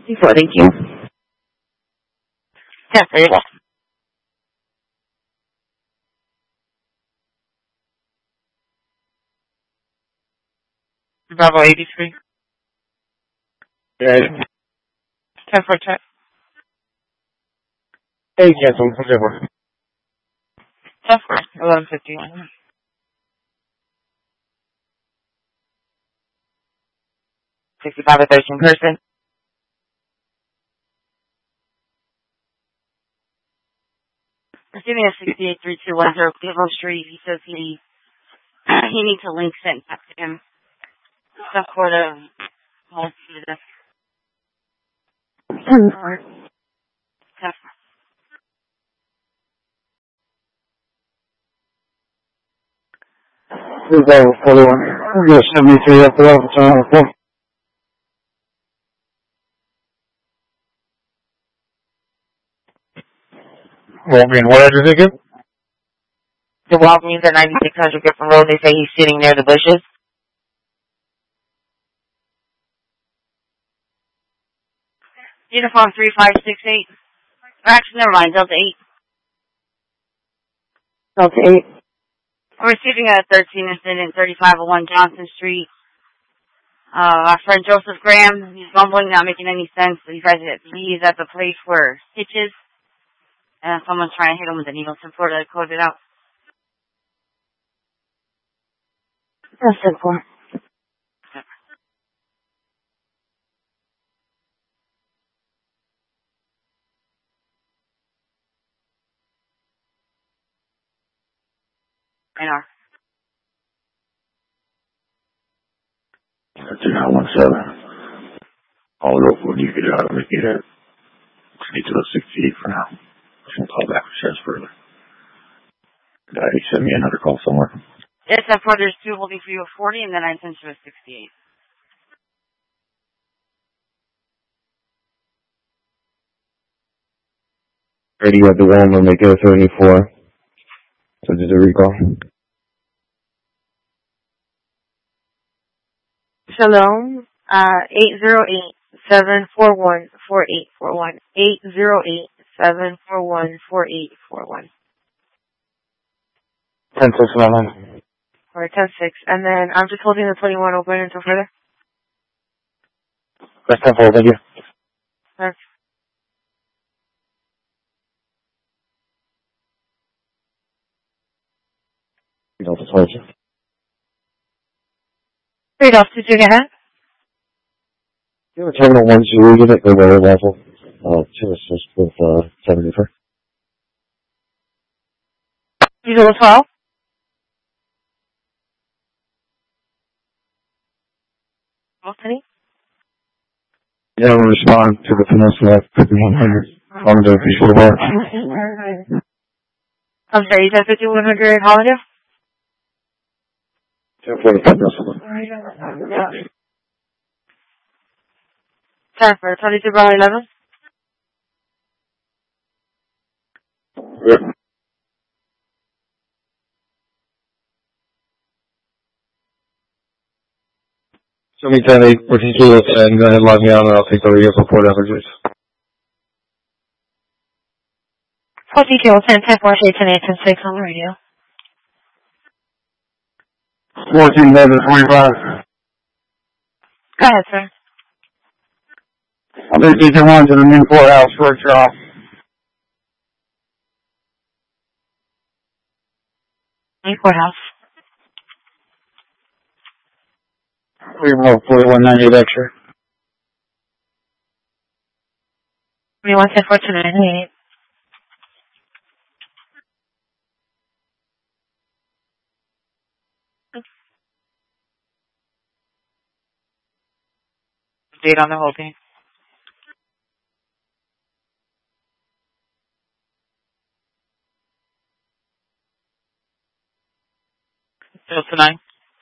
54, thank you. 10 for your left. Bravo 83. Yeah. 10 for check. Hey, cancel. Whatever. 10 for 1151. 65 at 13 person. Receiving a 683-210 Cleveland Street. He says he needs a link sent back to him. Stuff for the We'll go 41. We'll go 73 up the overtime. Won't be in what address again? The Walgreens at 9600 Griffin Road. They say he's sitting near the bushes. Uniform 3568. Actually, never mind. Delta 8. Delta 8. We're receiving a 13 incident, 3501 Johnson Street. Our friend Joseph Graham, he's mumbling, not making any sense. He's at the place where Hitches, and someone's trying to hit him with a needle. So Florida coded it out. That's it for. NR. 2917. All over when you get out of it, get it. Need to 68 for now. I'm going to call back for shares further. He sent me another call somewhere. Yes, that for there's 2 holding for you at 40, and then I sent you a 68. Ready at the one when they go 34. So did a recall. Shalom, 808-741-4841. 808-741-4841. 10-6-11. Or 10-6. And then I'm just holding the 21 open until further. That's 10-4, thank you. Sure. Delta 22. Read off, did you get it? You have a terminal 1 2 unit, go very level. 2 assist with 74. Usual 12. Any? Yeah, we'll respond to the Peninsula 5100 on the visual bar. I'm sorry, you said 5100 Holiday? 10-4 Peninsula. 10 for 22 Bravo 11. Yep. Show me 10-8, 14 kilos, and go ahead and log me out, and I'll take the radio for 4 averages. 14 kilo 10, 10 4, 10 8, 10 6 on the radio. 14 11 45. Go ahead, sir. I'll be taking one to the new courthouse workshop. New courthouse. We have 4198 extra. 21 10 4 298. Date on the whole thing. Delta 9.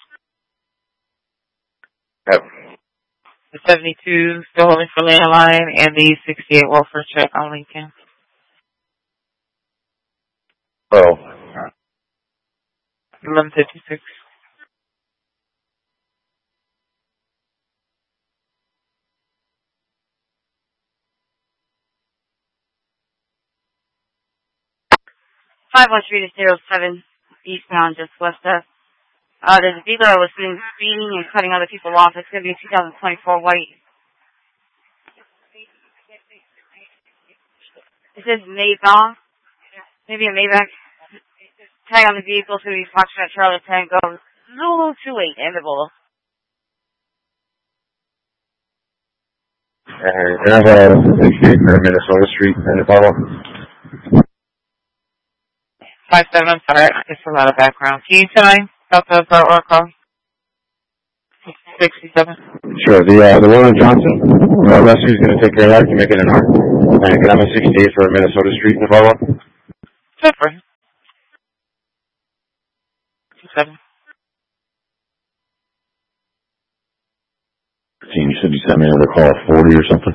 Yep. The 72 still holding for landline, and the 68 welfare check on Lincoln. Oh. 1156. 513 to 07 eastbound, just west of. There's a dealer that was seen speeding and cutting other people off. It's going to be a 2024 white. It says Maybach. Maybe a Maybach. Tag on the vehicle is going to be Foxtrot Charlie Tango Zulu 28 and the Bolo. Can I have a 68 for Minnesota Street and the follow? 57, I'm sorry, it's a lot of background. Can you tell me about the or call? 67. Sure. The one on Johnson, rescue's going to take care of that. Can you make it an hour? And can I have a 68 for Minnesota Street in the follow? Super. 67. You said you sent me another call at 40 or something?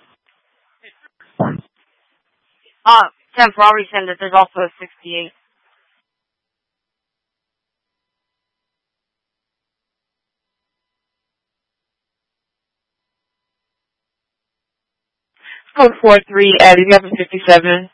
10 for already said that there's also a 68. Code 43, Addie, you have a 57.